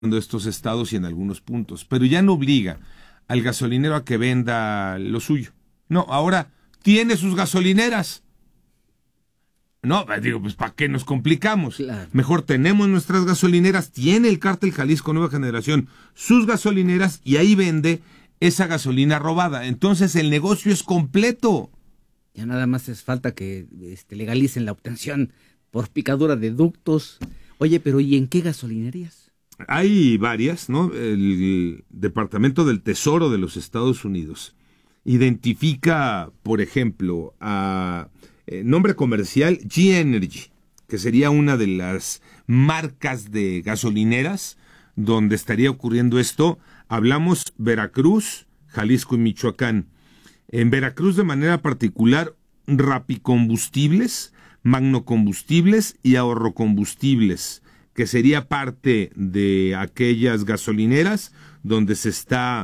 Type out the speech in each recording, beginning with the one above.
de estos estados y en algunos puntos, pero ya no obliga al gasolinero a que venda lo suyo. No, ahora tiene sus gasolineras. No, digo, pues ¿para qué nos complicamos? Claro. Mejor tenemos nuestras gasolineras, tiene el Cártel Jalisco Nueva Generación sus gasolineras y ahí vende esa gasolina robada. Entonces el negocio es completo. Ya nada más es falta que legalicen la obtención por picadura de ductos. Oye, pero ¿y en qué gasolinerías? Hay varias, ¿no? El Departamento del Tesoro de los Estados Unidos identifica, por ejemplo, a nombre comercial G-Energy, que sería una de las marcas de gasolineras donde estaría ocurriendo esto. Hablamos Veracruz, Jalisco y Michoacán. En Veracruz, de manera particular, Rapicombustibles, Magnocombustibles y Ahorrocombustibles, que sería parte de aquellas gasolineras donde se está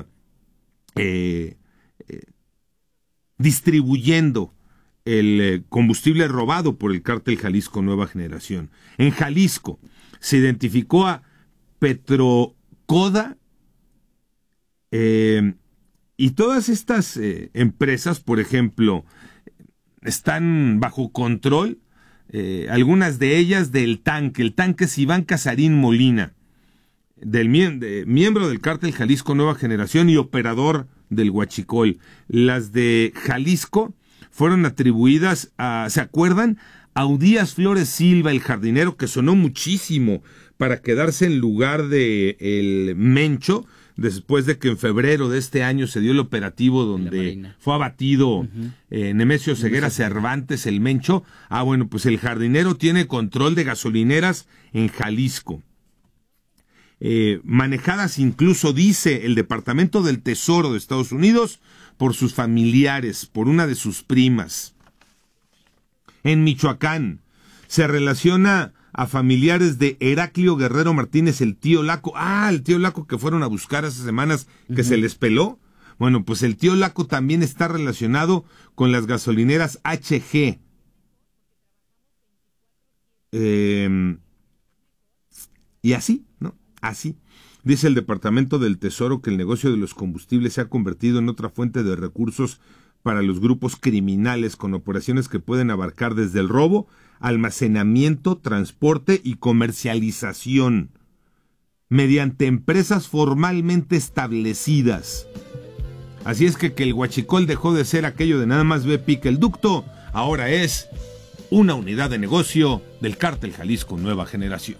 distribuyendo el combustible robado por el Cártel Jalisco Nueva Generación. En Jalisco se identificó a Petrocoda y todas estas empresas, por ejemplo, están bajo control, algunas de ellas del tanque. El tanque es Iván Casarín Molina, miembro del Cártel Jalisco Nueva Generación y operador del Huachicol. Las de Jalisco fueron atribuidas a, ¿se acuerdan? A Udías Flores Silva, el jardinero, que sonó muchísimo para quedarse en lugar de el Mencho, después de que en febrero de este año se dio el operativo donde fue abatido Nemesio Ceguera Cervantes, el Mencho. Ah, bueno, pues el jardinero tiene control de gasolineras en Jalisco. Manejadas incluso, dice el Departamento del Tesoro de Estados Unidos, por sus familiares, por una de sus primas. En Michoacán se relaciona a familiares de Heraclio Guerrero Martínez, el tío Laco. Ah, el tío Laco que fueron a buscar hace semanas, que se les peló. Bueno, pues el tío Laco también está relacionado con las gasolineras HG. Y así, ¿no? Así. Dice el Departamento del Tesoro que el negocio de los combustibles se ha convertido en otra fuente de recursos para los grupos criminales, con operaciones que pueden abarcar desde el robo, almacenamiento, transporte y comercialización, mediante empresas formalmente establecidas. Así es que el Huachicol dejó de ser aquello de nada más ve pica el ducto, ahora es una unidad de negocio del Cártel Jalisco Nueva Generación.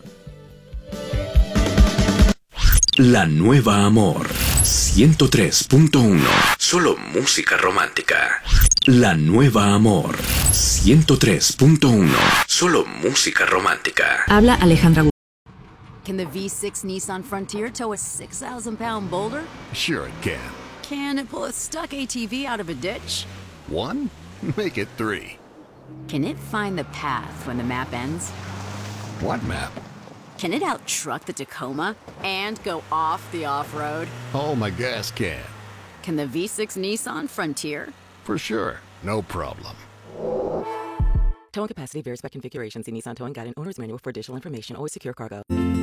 La Nueva Amor 103.1. Solo música romántica. La Nueva Amor 103.1. Solo música romántica. Habla Alejandra. Can the V6 Nissan Frontier tow a 6,000-pound boulder? Sure it can. Can it pull a stuck ATV out of a ditch? 1? Make it 3. Can it find the path when the map ends? What map? Can it out-truck the Tacoma and go off the off-road? Oh, my gas can. Can the V6 Nissan Frontier? For sure. No problem. Towing capacity varies by configuration. See Nissan Towing Guide and Owner's Manual for additional information. Always secure cargo.